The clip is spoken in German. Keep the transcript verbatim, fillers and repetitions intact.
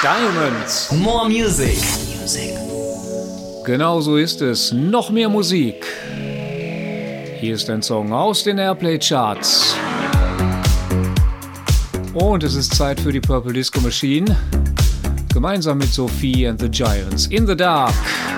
Diamonds. More music. Genau so ist es. Noch mehr Musik. Hier ist ein Song aus den Airplay Charts. Und es ist Zeit für die Purple Disco Machine. Gemeinsam mit Sophie and the Giants. In the Dark.